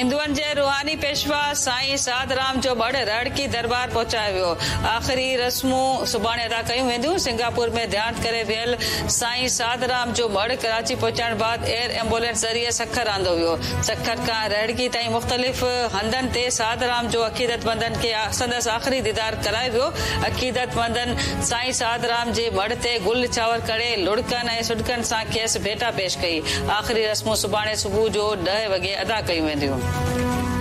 हिंदुअनि जे रूहानी पेशवा साईं साधराम जो बड़ रड़की दरबार पहुचायो वियो। आख़िरी रस्मूं सुभाणे अदा कयूं वेंदियूं। सिंगापुर में ध्यान करे वियल साईं साधराम जो बड़ कराची पहुचण बाद एयर एम्बुलेंस ज़रिए सखर आंदो वियो। सखर खां रड़की ताईं मुख़्तलिफ़ हंधनि ते साधराम जो अक़ीदतमंदनि खे संदसि आख़िरी दीदार करायो वियो। अक़ीदतमंदनि साईं साधराम जे बड़ ते गुल चावर करे लुड़कनि ऐं सुडकनि सां खेसि भेटा पेश कई। आख़िरी रस्मूं सुभाणे सुबुह जो 10 वॻे अदा कयूं वेंदियूं।